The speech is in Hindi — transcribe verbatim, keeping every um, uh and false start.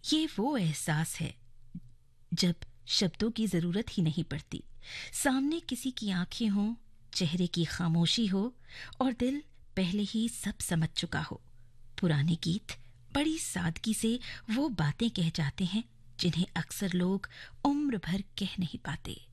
ये वो एहसास है जब शब्दों की जरूरत ही नहीं पड़ती, सामने किसी की आंखें हों, चेहरे की खामोशी हो और दिल पहले ही सब समझ चुका हो। पुराने गीत बड़ी सादगी से वो बातें कह जाते हैं जिन्हें अक्सर लोग उम्र भर कह नहीं पाते।